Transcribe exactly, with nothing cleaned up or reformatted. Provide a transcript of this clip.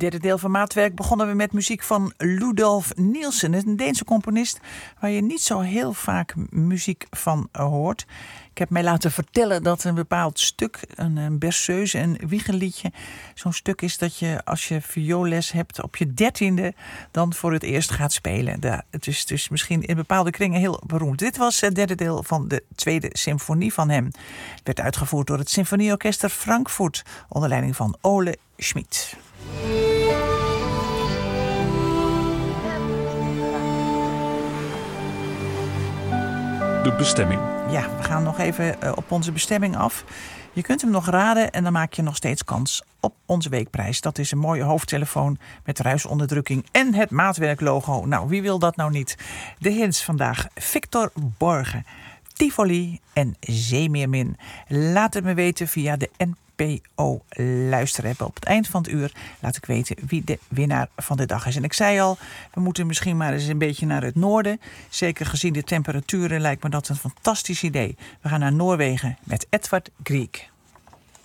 derde deel van Maatwerk begonnen we met muziek van Ludolf Nielsen, een Deense componist waar je niet zo heel vaak muziek van hoort. Ik heb mij laten vertellen dat een bepaald stuk, een, een berceuse, een wiegeliedje, zo'n stuk is dat je als je vioolles hebt op je dertiende dan voor het eerst gaat spelen. Da, het is dus misschien in bepaalde kringen heel beroemd. Dit was het derde deel van de tweede symfonie van hem. Het werd uitgevoerd door het Symfonieorkester Frankfurt onder leiding van Ole Schmidt. De bestemming. Ja, we gaan nog even uh, op onze bestemming af. Je kunt hem nog raden en dan maak je nog steeds kans op onze weekprijs. Dat is een mooie hoofdtelefoon met ruisonderdrukking en het Maatwerk-logo. Nou, wie wil dat nou niet? De hints vandaag. Victor Borge, Tivoli en Zeemeermin. Laat het me weten via de N P O luisterapp. Op het eind van het uur laat ik weten wie de winnaar van de dag is. En ik zei al, we moeten misschien maar eens een beetje naar het noorden. Zeker gezien de temperaturen lijkt me dat een fantastisch idee. We gaan naar Noorwegen met Edvard Grieg.